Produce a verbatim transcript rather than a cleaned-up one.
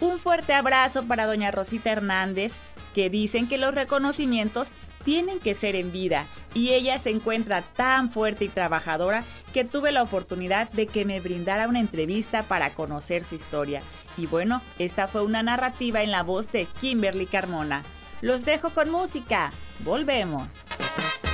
Un fuerte abrazo para doña Rosita Hernández, que dicen que los reconocimientos tienen que ser en vida, y ella se encuentra tan fuerte y trabajadora que tuve la oportunidad de que me brindara una entrevista para conocer su historia. Y bueno, esta fue una narrativa en la voz de Kimberly Carmona. Los dejo con música. Volvemos.